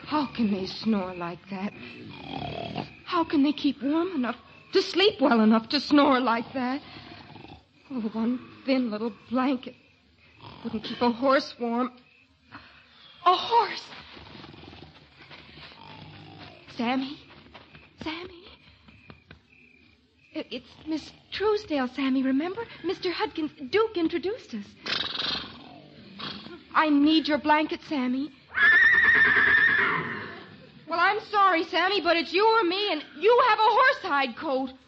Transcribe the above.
How can they snore like that? How can they keep warm enough to sleep well enough to snore like that? Oh, one thin little blanket wouldn't keep a horse warm. A horse! Sammy? Sammy? It's Miss Truesdale, Sammy, remember? Mr. Hudkins, Duke introduced us. I need your blanket, Sammy. Well, I'm sorry, Sammy, but it's you or me, and you have a horsehide coat.